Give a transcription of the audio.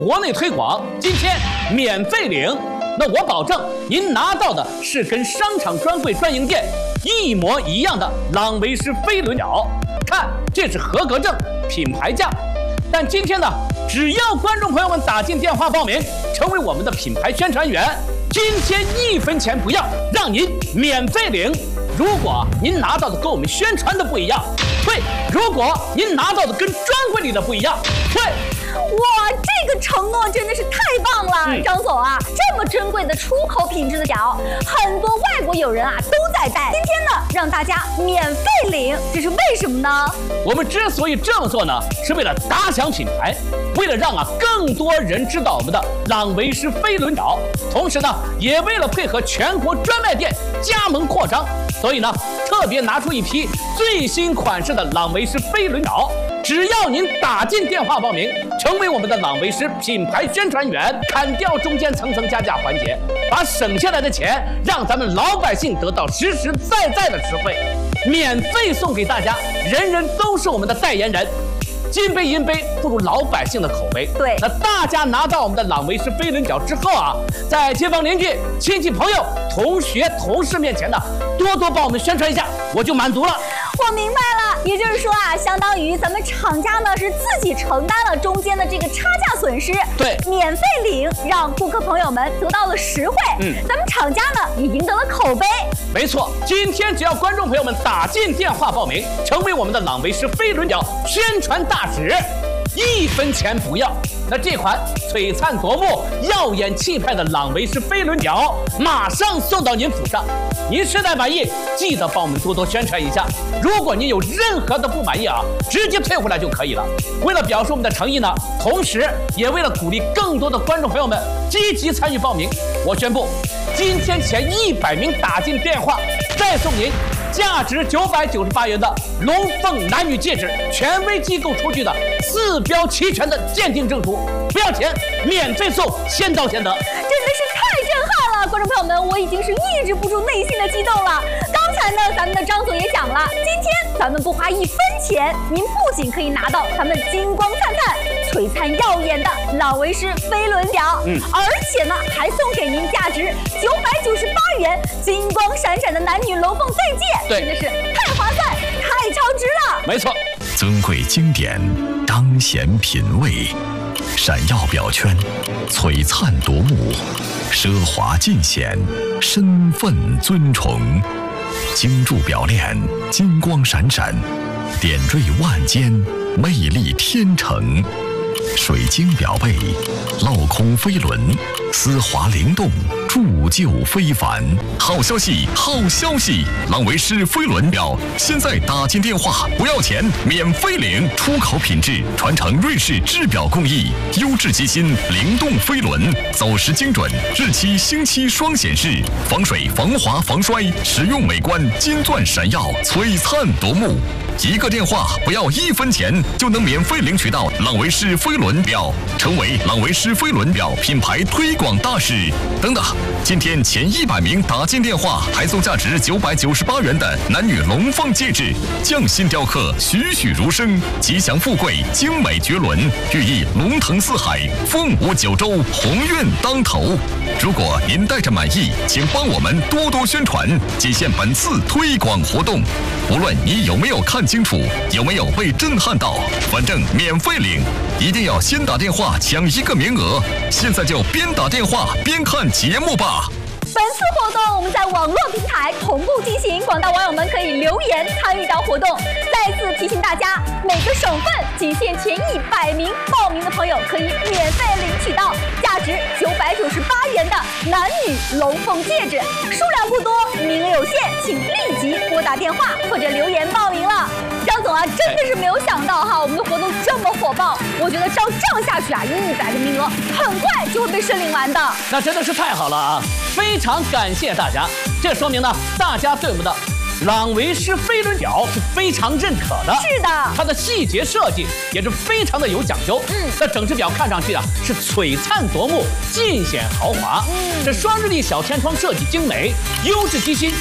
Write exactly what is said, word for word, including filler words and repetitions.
国内推广，今天免费领。那我保证您拿到的是跟商场专柜专营店一模一样的朗维诗飞轮表，看这是合格证、品牌价。但今天呢，只要观众朋友们打进电话报名，成为我们的品牌宣传员，今天一分钱不要，让您免费领。如果您拿到的跟我们宣传的不一样，退；如果您拿到的跟专柜里的不一样，退。 哇，这个承诺真的是太棒了，嗯、张总啊，这么珍贵的出口品质的表，很多外国友人啊都在戴。今天呢，让大家免费领，这是为什么呢？ 我们之所以这么做呢，是为了打响品牌，为了让啊更多人知道我们的朗维诗飞轮表，同时呢，也为了配合全国专卖店加盟扩张，所以呢，特别拿出一批最新款式的朗维诗飞轮表。只要您打进电话报名，成为我们的朗维诗品牌宣传员，砍掉中间层层加价环节，把省下来的钱让咱们老百姓得到实实在在的实惠，免费送给大家，人人都是我们的代言人。金杯银杯不如老百姓的口碑。 对， 那大家拿到我们的朗维诗飞轮表之后啊，在街坊邻居、亲戚朋友、同学、同事面前呢，多多帮我们宣传一下，我就满足了。 我明白了，也就是说啊，相当于咱们厂家呢是自己承担了中间的这个差价损失， 对， 免费领，让顾客朋友们得到了实惠，嗯，咱们厂家呢也赢得了口碑。 没错，今天只要观众朋友们打进电话报名，成为我们的朗维诗飞轮表宣传大使，一分钱不要。那这款璀璨夺目、耀眼气派的朗维诗飞轮表，马上送到您府上。您实在满意，记得帮我们多多宣传一下。如果您有任何的不满意啊，直接退回来就可以了。为了表示我们的诚意呢，同时也为了鼓励更多的观众朋友们积极参与报名，我宣布，今天前一百名打进电话，再送您价值九百九十八元的龙凤男女戒指，权威机构出具的四标齐全的鉴定证书，不要钱，免费送，先到先得。 真的是太震撼了，观众朋友们，我已经是抑制不住内心的激动了。刚才呢，咱们的张总也讲了，今天咱们不花一分钱，您不仅可以拿到咱们金光灿灿、璀璨耀眼的朗维诗飞轮表，嗯，而且呢，还送给您价值九百九十八元金光闪闪的男女龙凤钻戒， 对， 真的是太划算、太超值了。 没错， 尊贵经典，彰显品味，闪耀表圈，璀璨夺目，奢华尽显，身份尊崇。精铸表链，金光闪闪，点缀万间，魅力天成。水晶表背，镂空飞轮，丝滑灵动，铸就非凡。好消息，好消息！朗维诗飞轮表现在打进电话不要钱，免费领，出口品质，传承瑞士制表工艺，优质机芯，灵动飞轮，走时精准，日期星期双显示，防水、防滑、防摔，实用美观，金钻闪耀，璀璨夺目。一个电话不要一分钱，就能免费领取到朗维诗飞轮表，成为朗维诗飞轮表品牌推广大使。等等，今天前一百名打进电话，还送价值九百九十八元的男女龙凤戒指，匠心雕刻，栩栩如生，吉祥富贵，精美绝伦，寓意龙腾四海，凤舞九州，鸿运当头。如果您带着满意，请帮我们多多宣传，仅限本次推广活动。无论你有没有看清楚，有没有被震撼到，反正免费领，一定要先打电话抢一个名额。现在就边打电话边看节目吧。 本次活动我们在网络平台同步进行，广大网友们可以留言参与到活动。再次提醒大家，每个省份仅限前一百名报名的朋友可以免费领取到价值九百九十八元的男女龙凤戒指，数量不多，名额有限，请立即拨打电话或者留言报名了。张总啊，真的是没有想到哈，我们的活动这么火爆，我觉得照这样下去啊，一百个名额很快就会被申领完的。 那真的是太好了啊！非常感谢大家，这说明呢，大家对我们的朗维诗飞轮表是非常认可的。 是的， 它的细节设计也是非常的有讲究。嗯，那整只表看上去啊是璀璨夺目，尽显豪华。嗯，这双日历小天窗设计精美，优质机芯。